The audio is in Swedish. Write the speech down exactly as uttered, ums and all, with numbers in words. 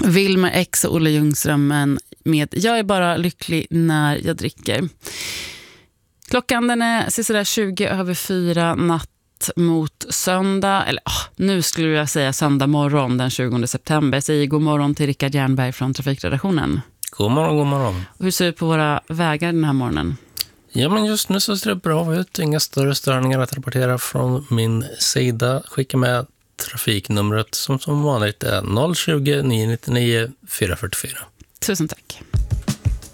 Wilmer X och Olle Ljungström med Jag är bara lycklig när jag dricker. Klockan den är sådär tjugo över fyra natt mot söndag, eller oh, nu skulle jag säga söndag morgon den tjugonde september. Jag säger god morgon till Rickard Jernberg från Trafikredaktionen. God morgon, god morgon. Hur ser det ut på våra vägar den här morgonen? Ja, men just nu så ser det bra ut. Inga större störningar att rapportera från min sida. Skicka med trafiknumret som som vanligt är noll tjugo, nio nittionio, fyra fyrtiofyra. Tusen tack.